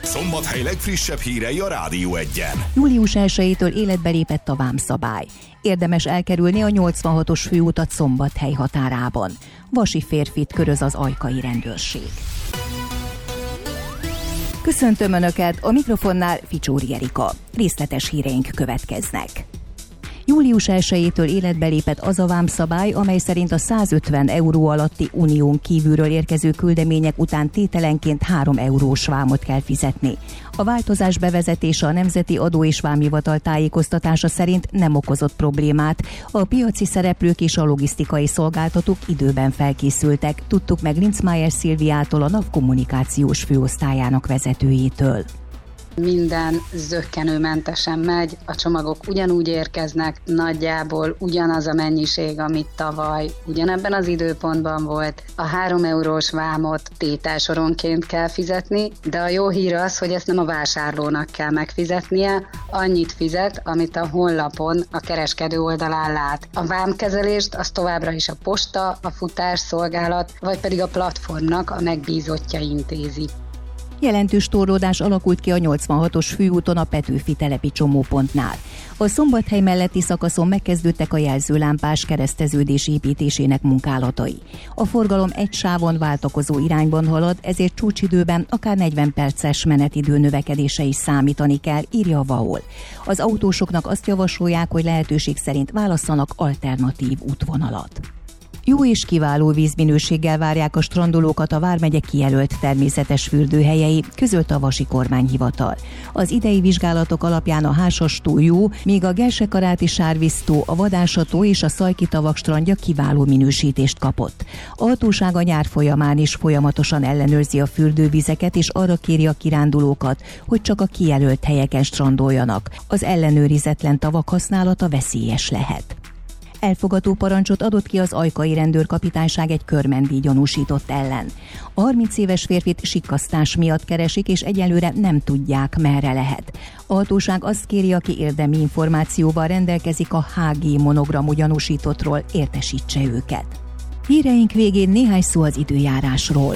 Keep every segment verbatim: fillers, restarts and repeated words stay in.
Szombathely legfrissebb hírei a Rádió Egyen. július elsejétől életbe lépett a vámszabály. Érdemes elkerülni a nyolcvanhatos főutat Szombathely határában. Vasi férfit köröz az ajkai rendőrség. Köszöntöm Önöket, a mikrofonnál Ficsóri Erika. Részletes híreink következnek. július elsejétől életbe lépett az a vámszabály, amely szerint a százötven euró alatti unión kívülről érkező küldemények után tételenként három eurós vámot kell fizetni. A változás bevezetése a Nemzeti Adó és Vámhivatal tájékoztatása szerint nem okozott problémát. A piaci szereplők és a logisztikai szolgáltatók időben felkészültek, tudtuk meg Linzmeier Szilviától, a NAV kommunikációs főosztályának vezetőjétől. Minden zökkenőmentesen megy, a csomagok ugyanúgy érkeznek, nagyjából ugyanaz a mennyiség, amit tavaly ugyanebben az időpontban volt. A három eurós vámot tételsoronként kell fizetni, de a jó hír az, hogy ezt nem a vásárlónak kell megfizetnie, annyit fizet, amit a honlapon a kereskedő oldalán lát. A vámkezelést az továbbra is a posta, a futásszolgálat, vagy pedig a platformnak a megbízottja intézi. Jelentős torlódás alakult ki a nyolcvanhatos főúton a Petőfi telepi csomópontnál. A Szombathely melletti szakaszon megkezdődtek a jelzőlámpás kereszteződés építésének munkálatai. A forgalom egy sávon váltakozó irányban halad, ezért csúcsidőben akár negyven perces menetidő növekedése is számítani kell, írja a VAOL. Az autósoknak azt javasolják, hogy lehetőség szerint válasszanak alternatív útvonalat. Jó és kiváló vízminőséggel várják a strandolókat a vármegye kijelölt természetes fürdőhelyei, közölte a Vasi kormányhivatal. Az idei vizsgálatok alapján a Hársas-tó jó, míg a Gelsekaráti Sárvíztó, a Vadása-tó és a Szajki-tavak strandja kiváló minősítést kapott. A hatóság a nyár folyamán is folyamatosan ellenőrzi a fürdővizeket, és arra kéri a kirándulókat, hogy csak a kijelölt helyeken strandoljanak. Az ellenőrizetlen tavak használata veszélyes lehet. Elfogató parancsot adott ki az ajkai rendőrkapitányság egy körmendi gyanúsított ellen. A harminc éves férfit sikkasztás miatt keresik, és egyelőre nem tudják, merre lehet. A hatóság azt kéri, aki érdemi információval rendelkezik a há gé monogramú gyanúsítottról, értesítse őket. Híreink végén néhány szó az időjárásról.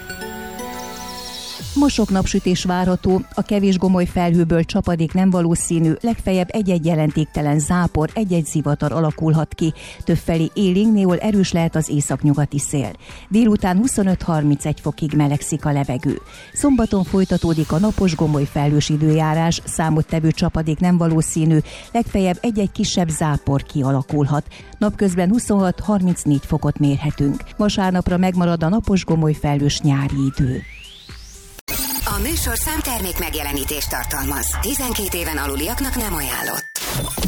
Ma sok napsütés várható, a kevés gomoly felhőből csapadék nem valószínű, legfeljebb egy-egy jelentéktelen zápor, egy-egy zivatar alakulhat ki, többfelé élénk, néhol erős lehet az északnyugati szél. Délután huszonöt-harmincegy fokig melegszik a levegő. Szombaton folytatódik a napos gomoly felhős időjárás, számottevő csapadék nem valószínű, legfeljebb egy-egy kisebb zápor kialakulhat. Napközben huszonhat-harmincnégy fokot mérhetünk. Vasárnapra megmarad a napos gomoly felhős nyári idő. A műsorszám termék megjelenítést tartalmaz. tizenkét éven aluliaknak nem ajánlott.